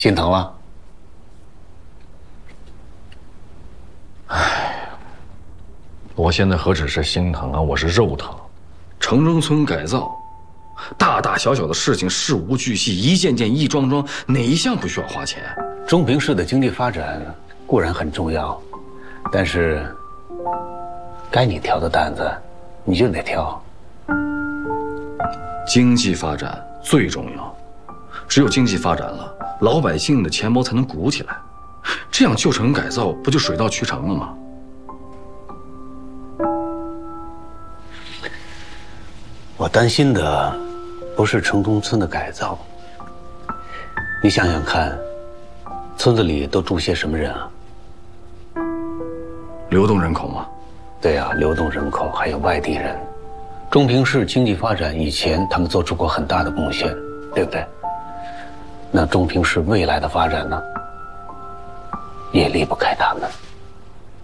心疼了？ 我现在何止是心疼啊，我是肉疼。城中村改造，大大小小的事情事无巨细，一件件一桩桩，哪一项不需要花钱？ 中平市的经济发展固然很重要，但是该你挑的担子，你就得挑。 经济发展最重要，只有经济发展了，老百姓的钱包才能鼓起来，这样旧城改造不就水到渠成了吗？ 我担心的不是城中村的改造，你想想看，村子里都住些什么人啊？ 流动人口吗？ 对啊，流动人口还有外地人。中平市经济发展以前，他们做出过很大的贡献，对不对？那中平市未来的发展呢，也离不开他们。